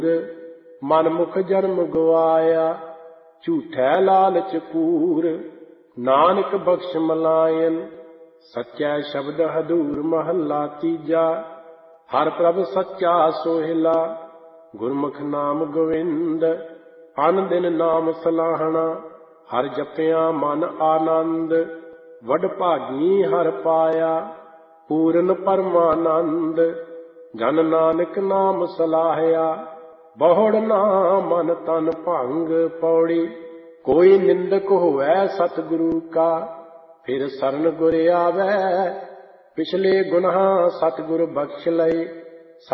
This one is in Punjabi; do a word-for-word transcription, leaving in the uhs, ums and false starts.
ਮਨ ਮੁਖ ਜਨਮ ਗਵਾਇਆ, ਝੂਠੈ ਲਾਲਚ ਕੂਰ। ਨਾਨਕ ਬਖਸ਼ ਮਲਾਇਨ, ਸੱਚੈ ਸ਼ਬਦ ਹਦੂਰ। ਮਹੱਲਾ ਤੀਜਾ। ਹਰ ਪ੍ਰਭ ਸੱਚਾ ਸੋਹਿਲਾ, ਗੁਰਮੁਖ ਨਾਮ ਗੋਵਿੰਦ। ਅਨ ਦਿਨ ਨਾਮ ਸਲਾਹਣਾ, ਹਰ ਜਪਿਆ ਮਨ ਆਨੰਦ। ਵਡ ਭਾਗੀ ਹਰ ਪਾਇਆ, ਪੂਰਨ ਪਰਮਾਨੰਦ। ਜਨ ਨਾਨਕ ਨਾਮ ਸਲਾਹਿਆ, ਬਹੁੜ ਨਾ ਮਨ ਤਨ ਭੰਗ। ਪੌੜੀ। ਕੋਈ ਨਿੰਦਕ ਹੋਵੈ ਸਤਿਗੁਰੂ ਕਾ, ਫਿਰ ਸਰਨ ਗੁਰ ਆਵੈ। ਪਿਛਲੇ ਗੁਨਾਹ ਸਤਿਗੁਰ ਬਖਸ਼ ਲਏ,